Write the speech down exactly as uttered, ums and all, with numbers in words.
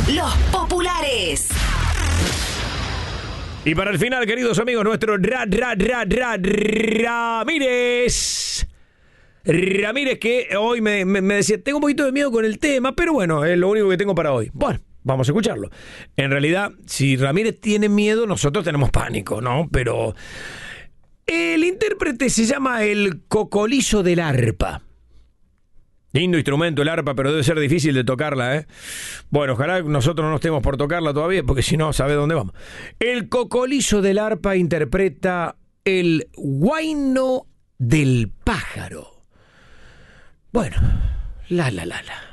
Los populares. Y para el final, queridos amigos, nuestro Ra, Ra, Ra, Ra, Ramírez. Ramírez, que hoy me, me, me decía, tengo un poquito de miedo con el tema, pero bueno, es lo único que tengo para hoy. Bueno, vamos a escucharlo. En realidad, si Ramírez tiene miedo, nosotros tenemos pánico, ¿no? Pero el intérprete se llama el cocolizo del arpa. Lindo instrumento el arpa, pero debe ser difícil de tocarla, ¿eh? Bueno, ojalá nosotros no estemos por tocarla todavía, porque si no, sabe dónde vamos. El cocolizo del arpa interpreta el guayno del pájaro. Bueno, la la la la.